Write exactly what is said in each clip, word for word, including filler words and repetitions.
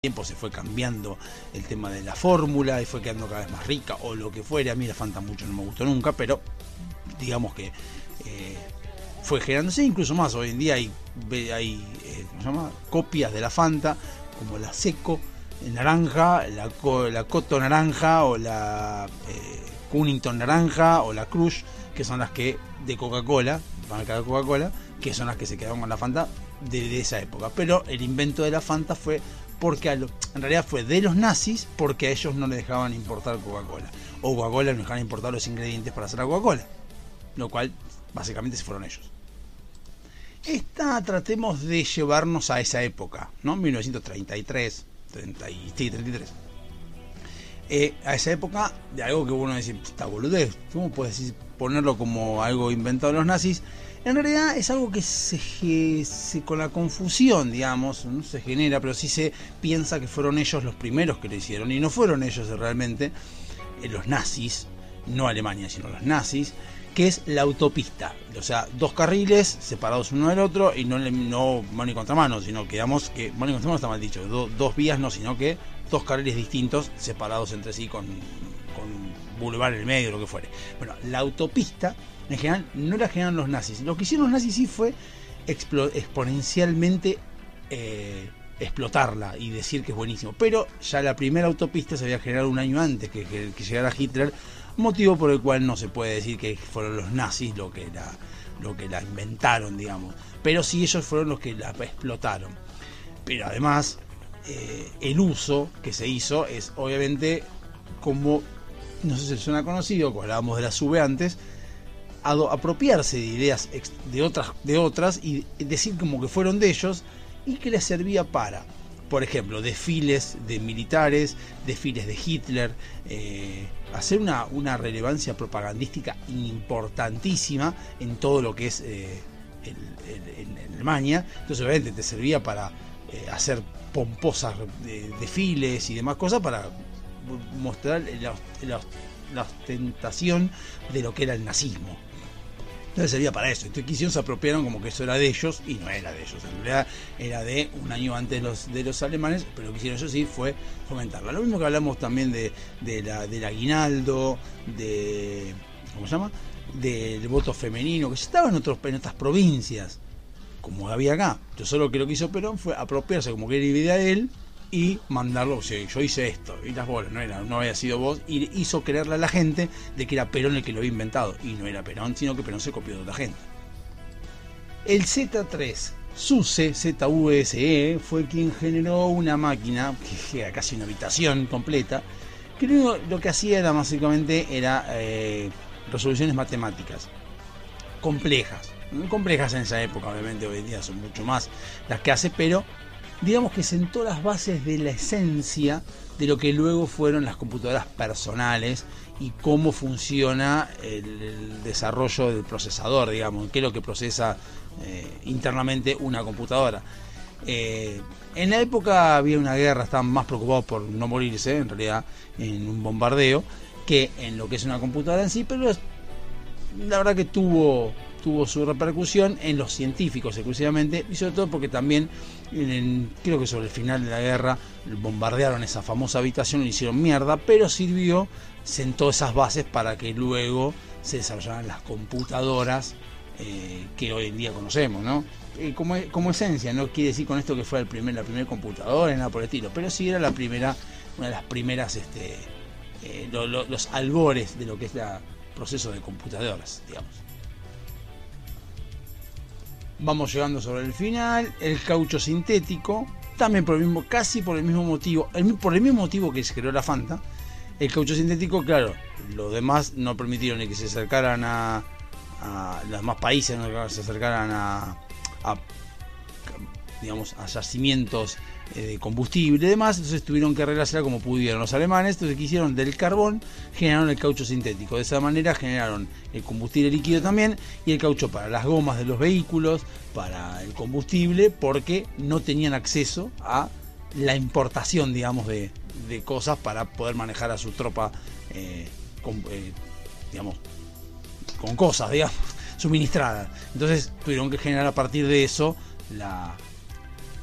tiempo se fue cambiando el tema de la fórmula y fue quedando cada vez más rica o lo que fuera. A mí la Fanta mucho no me gustó nunca, pero digamos que eh, fue generándose incluso más. Hoy en día hay, hay eh, ¿cómo se llama? Copias de la Fanta, como la Seco naranja, la, la Coto naranja o la eh, Cunnington naranja o la Crush, que son las que de Coca-Cola, marca de Coca-Cola, que son las que se quedaron con la Fanta de, de esa época. Pero el invento de la Fanta fue porque a lo, en realidad fue de los nazis, porque a ellos no les dejaban importar Coca-Cola, o Coca-Cola no dejaban importar los ingredientes para hacer la Coca-Cola, lo cual básicamente se fueron ellos. Esta tratemos de llevarnos a esa época, ¿no? mil novecientos treinta y tres, treinta, sí, treinta y tres. Eh, a esa época de algo que uno dice, esta boludez, ¿cómo puedes decir, ponerlo como algo inventado de los nazis? En realidad es algo que se, se con la confusión, digamos, no se genera, pero sí se piensa que fueron ellos los primeros que lo hicieron, y no fueron ellos realmente, eh, los nazis, no Alemania, sino los nazis, que es la autopista, o sea, dos carriles separados uno del otro, y no, no mano y contramano, sino que, digamos, que mano y contramano está mal dicho, do, dos vías no, sino que dos carriles distintos separados entre sí con, con boulevard en el medio, lo que fuere. Bueno, la autopista en general no la generaron los nazis. Lo que hicieron los nazis sí fue explo- exponencialmente eh, explotarla y decir que es buenísimo. Pero ya la primera autopista se había generado un año antes que, que, que llegara Hitler, motivo por el cual no se puede decir que fueron los nazis lo que la, lo que la inventaron, digamos. Pero sí ellos fueron los que la explotaron. Pero además, eh, el uso que se hizo es obviamente como, no sé si les suena conocido, como hablábamos de la SUBE antes, apropiarse de ideas de otras, de otras y decir como que fueron de ellos y que les servía para, por ejemplo, desfiles de militares, desfiles de Hitler, eh, hacer una, una relevancia propagandística importantísima en todo lo que es eh, el, el, en Alemania. Entonces obviamente te servía para eh, hacer pomposas de, desfiles y demás cosas para mostrar la, la, la ostentación de lo que era el nazismo. Entonces servía para eso. Entonces quisieron, se apropiaron como que eso era de ellos, y no era de ellos. En realidad era de un año antes de los, de los alemanes, pero lo que hicieron ellos sí fue fomentarla. Lo mismo que hablamos también de, de la, del aguinaldo, de, ¿cómo se llama? Del voto femenino, que ya estaba en, otros, en otras provincias, como había acá. Entonces solo que lo que hizo Perón fue apropiarse como que era idea de él, y mandarlo, o sea, yo hice esto, y las bolas, no era, no había sido vos, y hizo creerle a la gente de que era Perón el que lo había inventado, y no era Perón, sino que Perón se copió de otra gente. El Z tres, SUSE, Z U S E, fue quien generó una máquina, que era casi una habitación completa, que lo, lo que hacía era básicamente, era eh, resoluciones matemáticas, complejas, muy complejas en esa época, obviamente hoy en día son mucho más las que hace, pero digamos que sentó las bases de la esencia de lo que luego fueron las computadoras personales y cómo funciona el, el desarrollo del procesador, digamos, qué es lo que procesa eh, internamente una computadora. Eh, en la época había una guerra, estaban más preocupados por no morirse, en realidad, en un bombardeo, que en lo que es una computadora en sí, pero es, la verdad que tuvo... tuvo su repercusión en los científicos exclusivamente, y sobre todo porque también en el, creo que sobre el final de la guerra bombardearon esa famosa habitación y le hicieron mierda, pero sirvió, sentó esas bases para que luego se desarrollaran las computadoras eh, que hoy en día conocemos, ¿no? Eh, como, como esencia, no quiere decir con esto que fue el primer, la primera computadora, nada por el estilo, pero sí era la primera, una de las primeras, este, eh, lo, lo, los albores de lo que es el proceso de computadoras, digamos. Vamos llegando sobre el final. El caucho sintético, también por el mismo, casi por el mismo motivo, el, por el mismo motivo que se creó la Fanta. El caucho sintético, claro, los demás no permitieron ni que se acercaran a, a los demás países, no se acercaran a, a digamos, a yacimientos de combustible y demás, entonces tuvieron que arreglársela como pudieron los alemanes. Entonces quisieron del carbón, generaron el caucho sintético, de esa manera generaron el combustible líquido también, y el caucho para las gomas de los vehículos, para el combustible, porque no tenían acceso a la importación, digamos, de, de cosas para poder manejar a su tropa eh, con, eh, digamos, con cosas, digamos, suministradas. Entonces tuvieron que generar a partir de eso la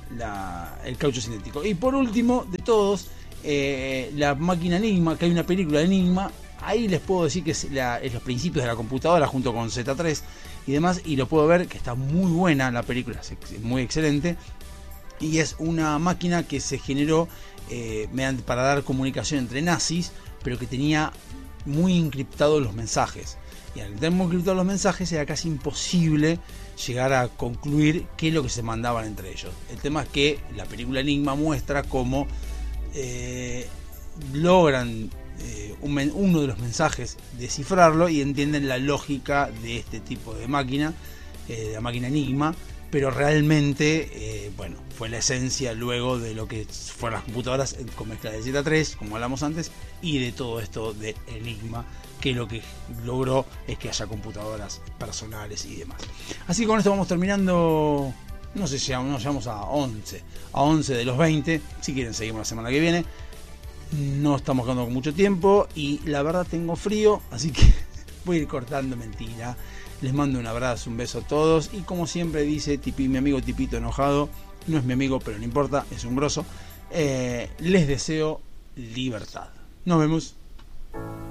la, el caucho sintético. Y por último, de todos, eh, la máquina Enigma, que hay una película de Enigma, ahí les puedo decir que es, la, es los principios de la computadora junto con Z tres y demás, y lo puedo ver que está muy buena la película, es muy excelente, y es una máquina que se generó eh, mediante, para dar comunicación entre nazis, pero que tenía muy encriptados los mensajes. Y al tener muy encriptados los mensajes era casi imposible llegar a concluir qué es lo que se mandaban entre ellos. El tema es que la película Enigma muestra cómo eh, logran eh, un, uno de los mensajes descifrarlo y entienden la lógica de este tipo de máquina, eh, de la máquina Enigma, pero realmente, eh, bueno, fue la esencia luego de lo que fueron las computadoras con mezcla de Z tres, como hablamos antes, y de todo esto de Enigma, que lo que logró es que haya computadoras personales y demás. Así que con esto vamos terminando, no sé si nos llegamos a once, a once de los veinte, si quieren seguimos la semana que viene. No estamos quedando con mucho tiempo y la verdad tengo frío, así que voy a ir cortando, mentira. Les mando un abrazo, un beso a todos y como siempre dice Tipi, mi amigo Tipito enojado, no es mi amigo pero no importa, es un grosso, eh, les deseo libertad. Nos vemos.